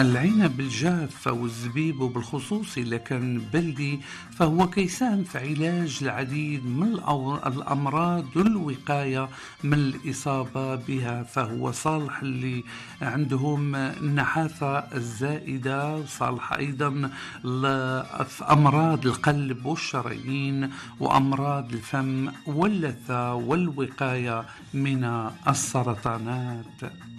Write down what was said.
العنب الجاف أو الزبيب بالخصوص إذا كان بلدي فهو كيساهم في علاج العديد من الأمراض والوقاية من الإصابة بها، فهو صالح اللي عندهم النحافة الزائدة، وصالح أيضا في أمراض القلب والشرايين وأمراض الفم واللثة والوقاية من السرطانات.